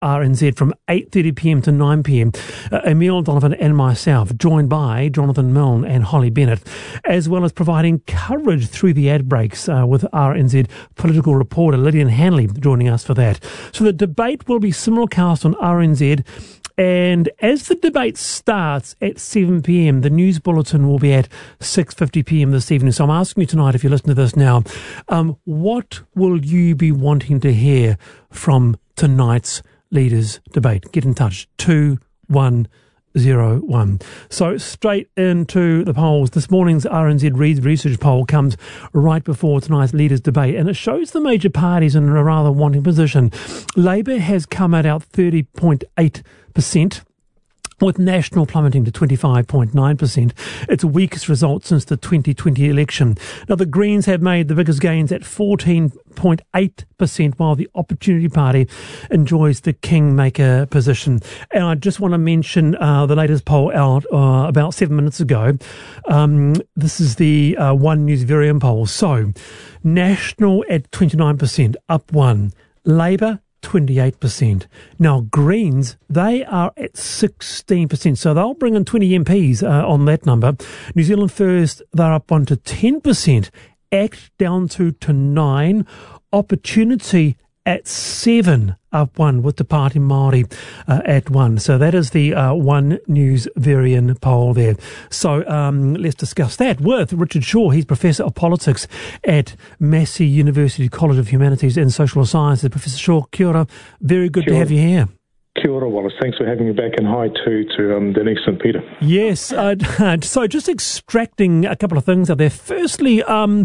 RNZ from 8:30pm to 9pm. Emile Donovan and myself, joined by Jonathan Milne and Holly Bennett, as well as providing coverage through the ad breaks with RNZ political reporter Lydian Hanley joining us for that. So the debate will be simulcast on RNZ. And as the debate starts at 7pm, the news bulletin will be at 6:50pm this evening. So I'm asking you tonight, if you listen to this now, what will you be wanting to hear from tonight's leaders' debate? Get in touch, 2101. So straight into the polls. This morning's RNZ Research poll comes right before tonight's leaders' debate, and it shows the major parties in a rather wanting position. Labour has come out 30.8%, with National plummeting to 25.9%. Its weakest result since the 2020 election. Now, the Greens have made the biggest gains at 14.8%, while the Opportunity Party enjoys the kingmaker position. And I just want to mention the latest poll out about 7 minutes ago. This is the One News Varian poll. So, National at 29%, up 1. Labour, 28%. Now, Greens, they are at 16%, so they'll bring in 20 MPs on that number. New Zealand First, they're up 1 to 10%. ACT down to 9. Opportunity at 7, up 1, with the Party Māori at 1. So that is the One News Varian poll there. So let's discuss that with Richard Shaw. He's Professor of Politics at Massey University College of Humanities and Social Sciences. Professor Shaw, kia ora. Very good to have you here. Kia ora, Wallace. Thanks for having me back, and hi to Denise and Peter. Yes. So just extracting a couple of things out there. Firstly, on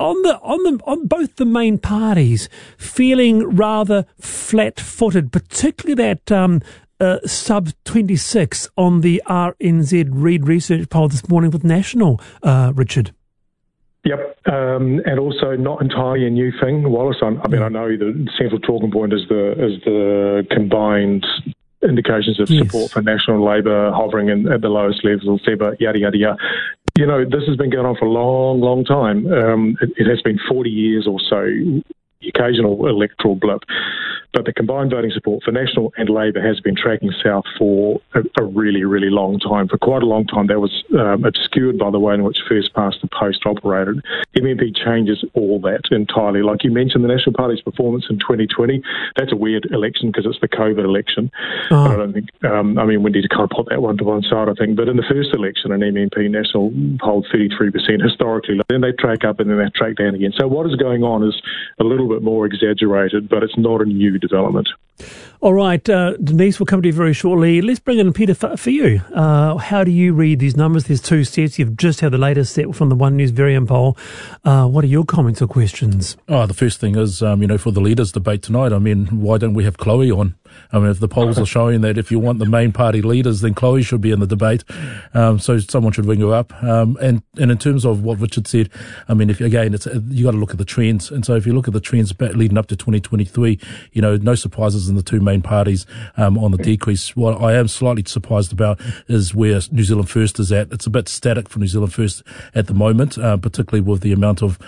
both the main parties, feeling rather flat-footed, particularly that sub 26 on the RNZ Research poll this morning with National, Richard. Yep, and also not entirely a new thing, Wallace. I know the central talking point is the combined indications of support for National Labour hovering at the lowest levels ever, yada, yada, yada. You know, this has been going on for a long, long time. It has been 40 years or so, occasional electoral blip. But the combined voting support for National and Labour has been tracking south for a really, really long time. For quite a long time, that was obscured by the way in which First Past the Post operated. MMP changes all that entirely. Like you mentioned, the National Party's performance in 2020, that's a weird election because it's the COVID election. But I don't think, we need to kind of put that one to one side, I think. But in the first election, an MMP National polled 33% historically. Then they track up and then they track down again. So what is going on is a little bit more exaggerated, but it's not a new development. All right, Denise, we'll come to you very shortly. Let's bring in Peter for you. How do you read these numbers? There's two sets. You've just had the latest set from the One News Varian poll. What are your comments or questions? The first thing is, for the leaders' debate tonight, why don't we have Chloe on? If the polls are showing that if you want the main party leaders, then Chloe should be in the debate. So someone should ring her up. And in terms of what Richard said, you got to look at the trends. And so if you look at the trends leading up to 2023, no surprises in the two main parties on the decrease. What I am slightly surprised about is where New Zealand First is at. It's a bit static for New Zealand First at the moment, particularly with the amount of,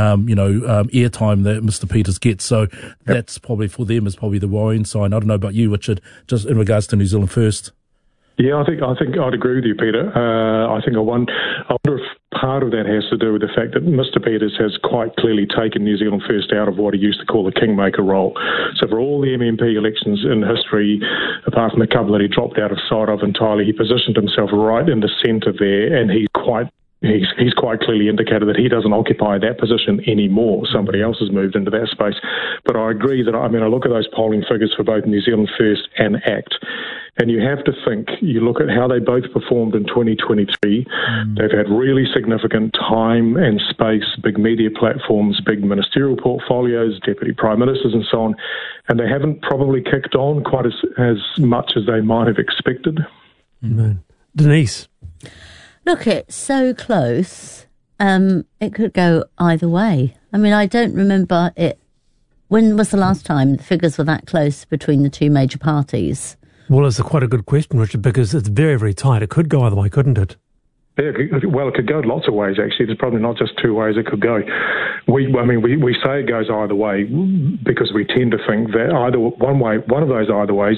airtime that Mr. Peters gets. So that's probably for them is probably the worrying sign. I don't know about you, Richard, just in regards to New Zealand First. Yeah, I think I'd agree with you, Peter. I wonder if part of that has to do with the fact that Mr. Peters has quite clearly taken New Zealand First out of what he used to call the kingmaker role. So for all the MMP elections in history, apart from a couple that he dropped out of sight of entirely, he positioned himself right in the centre there, and he's quite clearly indicated that he doesn't occupy that position anymore. Somebody else has moved into that space. But I agree that, I look at those polling figures for both New Zealand First and ACT, and you have to think, you look at how they both performed in 2023. They've had really significant time and space, big media platforms, big ministerial portfolios, deputy prime ministers and so on, and they haven't probably kicked on quite as much as they might have expected. Denise? Look, it's so close. It could go either way. I don't remember it. When was the last time the figures were that close between the two major parties? Well, it's quite a good question, Richard, because it's very, very tight. It could go either way, couldn't it? Yeah, it could go lots of ways, actually. There's probably not just two ways it could go. We say it goes either way because we tend to think that one of those either ways